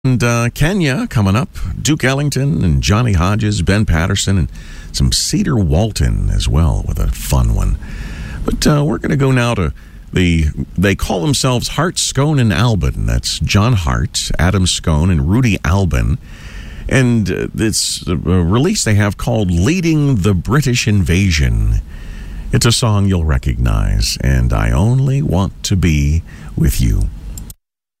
And Kenya coming up, Duke Ellington and Johnny Hodges, Ben Patterson, and some Cedar Walton as well with a fun one. But we're going to go now to they call themselves Hart, Scone, and Albin. That's John Hart, Adam Scone, and Rudy Albin. And it's a release they have called Leading the British Invasion. It's a song you'll recognize, and I Only Want to Be With You.